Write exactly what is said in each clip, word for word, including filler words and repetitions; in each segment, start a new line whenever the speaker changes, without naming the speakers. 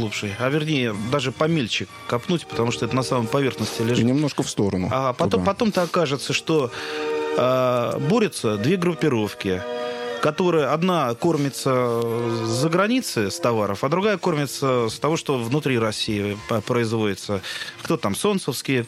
поглубже, а вернее, даже помельче копнуть, потому что это на самой поверхности лежит.
И немножко в сторону.
А потом, потом-то окажется, что э, борются две группировки, которая одна кормится за границей с товаров, а другая кормится с того, что внутри России производится. Кто там, солнцевские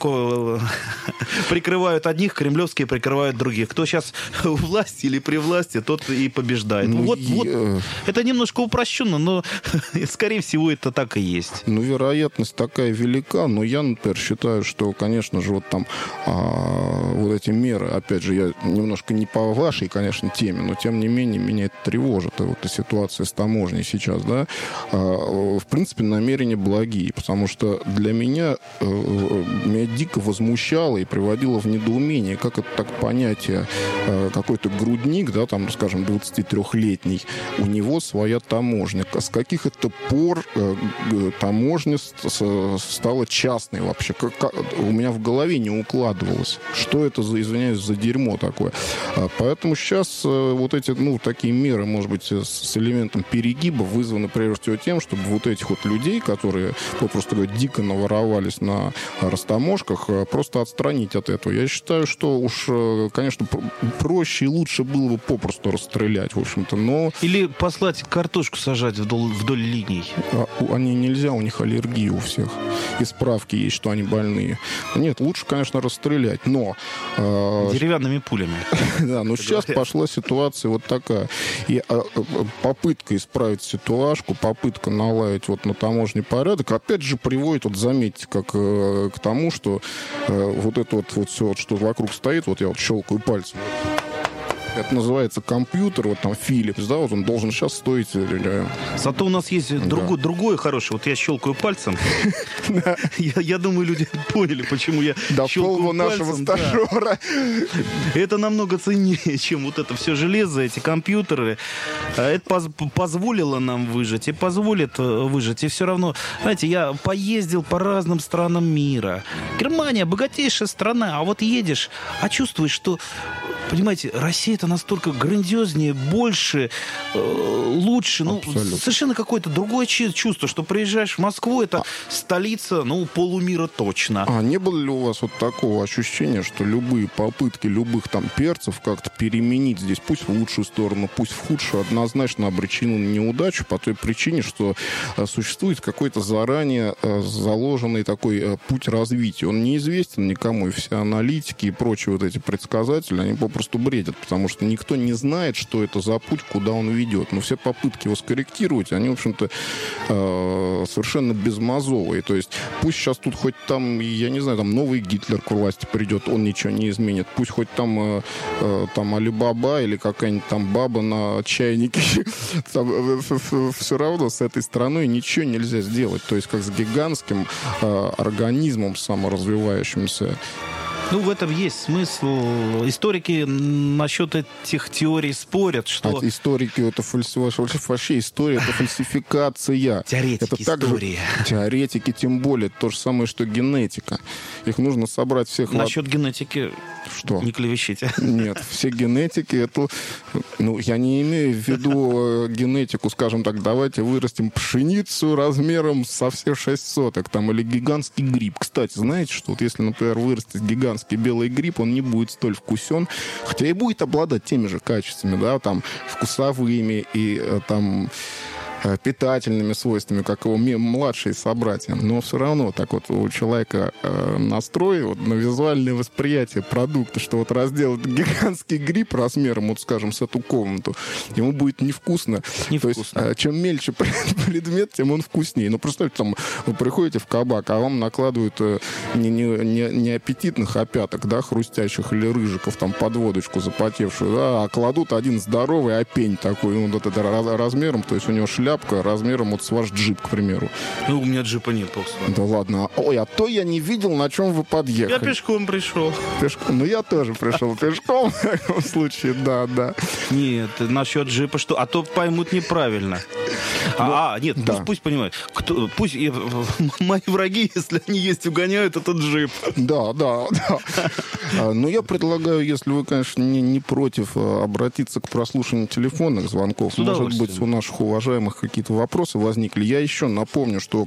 прикрывают одних, кремлевские прикрывают других. Кто сейчас у власти или при власти, тот и побеждает. Ну, вот, и... вот. Это немножко упрощенно, но, скорее всего, это так и есть.
Ну, вероятность такая велика, но я, например, считаю, что, конечно же, вот там а, вот эти меры, опять же, я немножко не по вашей, конечно, теме, но, тем не менее, меня это тревожит, и вот эта ситуация с таможней сейчас, да, в принципе, намерения благие, потому что для меня, меня дико возмущало и приводило в недоумение, как это так понятие, какой-то грудник, да, там, скажем, двадцатитрёхлетний, у него своя таможня. С каких это пор таможня стала частной вообще? У меня в голове не укладывалось. Что это за, извиняюсь, за дерьмо такое? Поэтому сейчас вот эти, ну, такие меры, может быть, с элементом перегиба вызваны прежде всего тем, чтобы вот этих вот людей, которые, попросту говоря, дико наворовались на растаможках, просто отстранить от этого. Я считаю, что уж, конечно, проще и лучше было бы попросту расстрелять, в общем-то, но...
Или послать картошку сажать вдоль, вдоль линий.
А, они нельзя, у них аллергия у всех. И справки есть, что они больные. Нет, лучше, конечно, расстрелять, но...
Деревянными пулями.
Да, но сейчас пошла ситуация вот такая. И а, попытка исправить ситуашку, попытка наладить вот на таможенный порядок, опять же, приводит, вот заметьте, как э, к тому, что э, вот это вот, вот все, вот, что вокруг стоит, вот я вот щелкаю пальцем. Это называется компьютер, вот там Philips, да, вот он должен сейчас стоить...
Зато у нас есть да. другой, другой хороший. Вот я щелкаю пальцем. Я думаю, люди поняли, почему я щелкаю пальцем. До нашего стажера. Это намного ценнее, чем вот это все железо, эти компьютеры. Это позволило нам выжить и позволит выжить. И все равно, знаете, я поездил по разным странам мира. Германия богатейшая страна, а вот едешь, а чувствуешь, что... Понимаете, Россия это настолько грандиознее, больше, э, лучше. Ну, совершенно какое-то другое чувство, что приезжаешь в Москву, это а... столица, ну, полумира точно.
А не было ли у вас вот такого ощущения, что любые попытки любых там перцев как-то переменить здесь, пусть в лучшую сторону, пусть в худшую, однозначно обречены на неудачу по той причине, что э, существует какой-то заранее э, заложенный такой э, путь развития. Он неизвестен никому, и все аналитики и прочие вот эти предсказатели, они попросту просто бредят, потому что никто не знает, что это за путь, куда он ведет. Но все попытки его скорректировать, они, в общем-то, э, совершенно безмозовые. То есть пусть сейчас тут хоть там, я не знаю, там новый Гитлер к власти придет, он ничего не изменит. Пусть хоть там, э, э, там Алибаба или какая-нибудь там баба на чайнике. Все равно с этой страной ничего нельзя сделать. То есть как с гигантским э, организмом саморазвивающимся.
Ну, в этом есть смысл. Историки насчет этих теорий спорят, что...
А историки — это фальсификация. Вообще история — это фальсификация.
Теоретики это истории.
Также, теоретики тем более. То же самое, что генетика. Их нужно собрать всех...
Насчет генетики что? Не клевещите.
Нет, все генетики — это... Ну, я не имею в виду генетику, скажем так, давайте вырастим пшеницу размером со все шесть соток, там, или гигантский гриб. Кстати, знаете, что вот если, например, вырастить гигантский белый гриб, он не будет столь вкусен, хотя и будет обладать теми же качествами, да, там, вкусовыми и там питательными свойствами, как его младшие собратья. Но все равно так вот у человека э, настрой вот, на визуальное восприятие продукта, что вот разделать гигантский гриб размером, вот скажем, с эту комнату, ему будет невкусно.
Невкусно.
То есть, э, чем мельче предмет, тем он вкуснее. Ну, представьте, там, вы приходите в кабак, а вам накладывают э, не, не, не, не аппетитных опяток, да, хрустящих или рыжиков, там, под водочку запотевшую, да, а кладут один здоровый опень такой, ну, вот это размером, то есть у него шляпа размером вот с ваш джип, к примеру.
Ну, у меня джипа нет, полсвана.
Да ладно. Ой, а то я не видел, на чем вы подъехали.
Я пешком пришел.
Пешком? Ну, я тоже пришел пешком, в таком случае, да, да.
Нет, насчет джипа что? А то поймут неправильно. А, а нет, да. пусть, пусть понимают. Кто, пусть я, мои враги, если они есть, угоняют этот джип.
Да, да, да. Но я предлагаю, если вы, конечно, не, не против, обратиться к прослушиванию телефонных звонков. Может быть, у наших уважаемых какие-то вопросы возникли. Я еще напомню, что